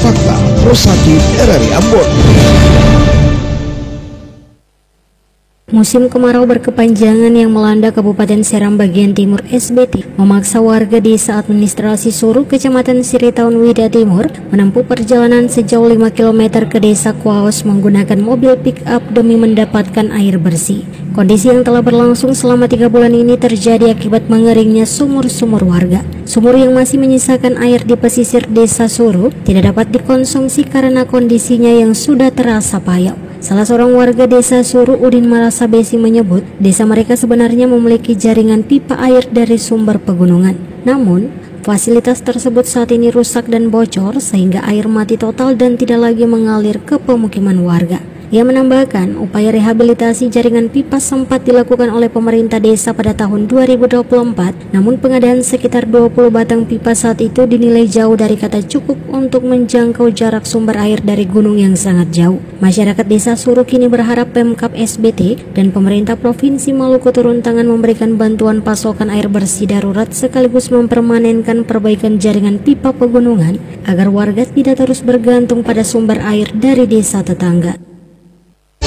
Fakta Rosaki RRI Ambon. Musim kemarau berkepanjangan yang melanda Kabupaten Seram bagian timur SBT memaksa warga desa administrasi Suru, Kecamatan Siritaun Wida Timur menempuh perjalanan sejauh 5 km ke desa Kuaos menggunakan mobil pick-up demi mendapatkan air bersih. Kondisi yang telah berlangsung selama 3 bulan ini terjadi akibat mengeringnya sumur-sumur warga. Sumur yang masih menyisakan air di pesisir desa Suru tidak dapat dikonsumsi karena kondisinya yang sudah terasa payau. Salah seorang warga desa Suru, Udin Marasabesi, menyebut desa mereka sebenarnya memiliki jaringan pipa air dari sumber pegunungan. Namun, fasilitas tersebut saat ini rusak dan bocor sehingga air mati total dan tidak lagi mengalir ke pemukiman warga. Ia menambahkan, upaya rehabilitasi jaringan pipa sempat dilakukan oleh pemerintah desa pada tahun 2024, namun pengadaan sekitar 20 batang pipa saat itu dinilai jauh dari kata cukup untuk menjangkau jarak sumber air dari gunung yang sangat jauh. Masyarakat desa Suru kini berharap Pemkab SBT dan pemerintah Provinsi Maluku turun tangan memberikan bantuan pasokan air bersih darurat sekaligus mempermanenkan perbaikan jaringan pipa pegunungan agar warga tidak terus bergantung pada sumber air dari desa tetangga.